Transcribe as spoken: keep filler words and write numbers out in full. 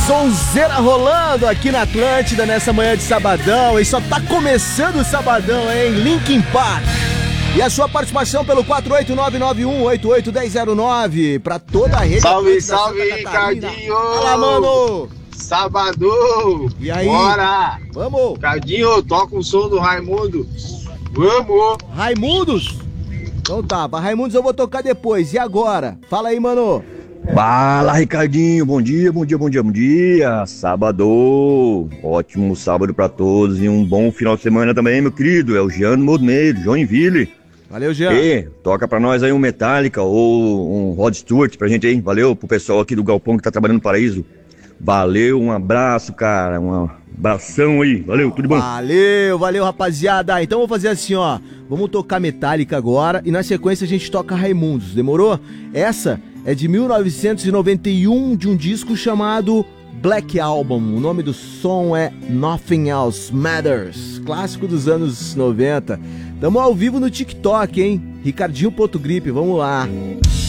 Sonzeira rolando aqui na Atlântida nessa manhã de sabadão. E só tá começando o sabadão, hein? Linkin Park. E a sua participação pelo quatro oito nove nove um oito oito um zero zero nove pra toda a rede. Salve, salve, Ricardinho! Fala, mano! Sabadão! E aí? Bora! Vamos! Ricardinho, toca o som do Raimundo. Vamos! Raimundos? Então tá, pra Raimundos eu vou tocar depois. E agora? Fala aí, mano! Fala, Ricardinho, bom dia, bom dia, bom dia, bom dia, sábado, ótimo sábado pra todos e um bom final de semana também, meu querido, é o Jean Modmeiro, Joinville. Valeu, Jean. E toca pra nós aí um Metallica ou um Rod Stewart pra gente aí, valeu pro pessoal aqui do Galpão que tá trabalhando no Paraíso, valeu, um abraço, cara, um abração aí, valeu, tudo bom? Valeu, valeu, rapaziada, então vou fazer assim, ó, vamos tocar Metallica agora e na sequência a gente toca Raimundos, demorou? Essa é de mil novecentos e noventa e um, de um disco chamado Black Album. O nome do som é Nothing Else Matters, clássico dos anos noventa. Tamo ao vivo no TikTok, hein? Ricardinho.grip, vamos lá.